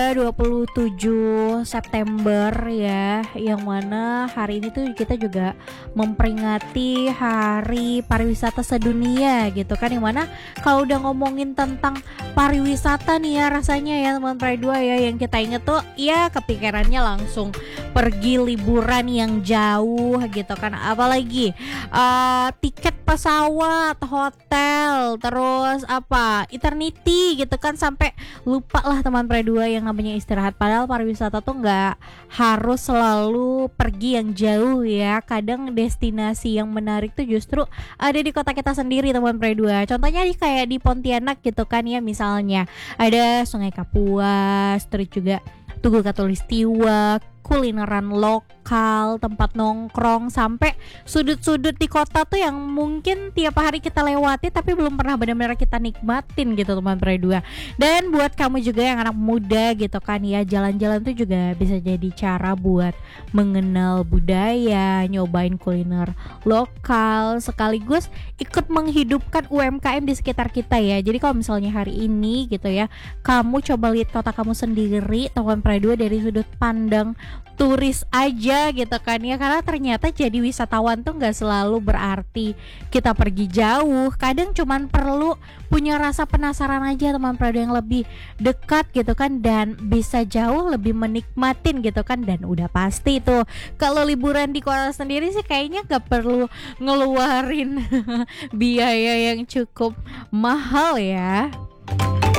27 September ya, yang mana hari ini tuh kita juga memperingati Hari Pariwisata Sedunia gitu kan, yang mana kalau udah ngomongin tentang pariwisata nih ya, rasanya ya teman dua ya, yang kita inget tuh ya kepikirannya langsung pergi liburan yang jauh gitu kan, apalagi tiket pesawat, hotel, terus eternity gitu kan, sampai lupa lah teman dua yang namanya istirahat. Padahal pariwisata tuh nggak harus selalu pergi yang jauh ya. Kadang destinasi yang menarik tuh justru ada di kota kita sendiri teman dua. Contohnya kayak di Pontianak gitu kan ya, misalnya ada Sungai Kapuas, terus juga Tugu Katulistiwa, kulineran lokal, tempat nongkrong, sampai sudut-sudut di kota tuh yang mungkin tiap hari kita lewati tapi belum pernah benar-benar kita nikmatin gitu teman dua. Dan buat kamu juga yang anak muda gitu kan ya, jalan-jalan tuh juga bisa jadi cara buat mengenal budaya, nyobain kuliner lokal, sekaligus ikut menghidupkan UMKM di sekitar kita ya. Jadi kalau misalnya hari ini gitu ya, kamu coba lihat kota kamu sendiri teman dua dari sudut pandang turis aja gitu kan ya, karena ternyata jadi wisatawan tuh nggak selalu berarti kita pergi jauh. Kadang cuman perlu punya rasa penasaran aja teman yang lebih dekat gitu kan, dan bisa jauh lebih menikmatin gitu kan. Dan udah pasti tuh kalau liburan di kota sendiri sih kayaknya nggak perlu ngeluarin biaya yang cukup mahal ya.